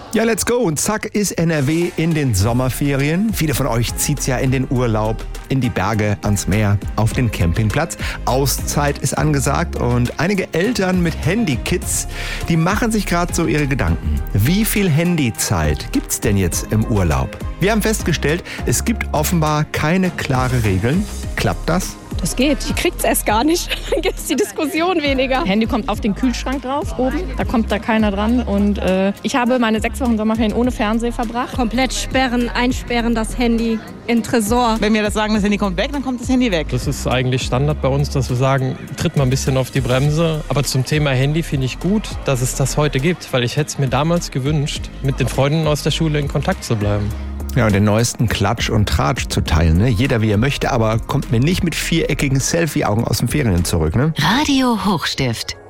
Ja, let's go. Und zack ist NRW in den Sommerferien. Viele von euch zieht's ja in den Urlaub, in die Berge, ans Meer, auf den Campingplatz. Auszeit ist angesagt und einige Eltern mit Handykids, die machen sich gerade so ihre Gedanken. Wie viel Handyzeit gibt's denn jetzt im Urlaub? Wir haben festgestellt, es gibt offenbar keine klare Regeln. Klappt das? Das geht. Die kriegt's erst gar nicht. Dann gibt's die Diskussion weniger. Handy kommt auf den Kühlschrank drauf oben. Da kommt da keiner dran. Und ich habe meine 6 Wochen Sommerferien ohne Fernsehen verbracht. Komplett sperren, einsperren das Handy in Tresor. Wenn wir das sagen, das Handy kommt weg, dann kommt das Handy weg. Das ist eigentlich Standard bei uns, dass wir sagen, tritt mal ein bisschen auf die Bremse. Aber zum Thema Handy finde ich gut, dass es das heute gibt. Weil ich hätte es mir damals gewünscht, mit den Freunden aus der Schule in Kontakt zu bleiben. Ja, und den neuesten Klatsch und Tratsch zu teilen, ne? Jeder wie er möchte, aber kommt mir nicht mit viereckigen Selfie-Augen aus den Ferien zurück, ne? Radio Hochstift.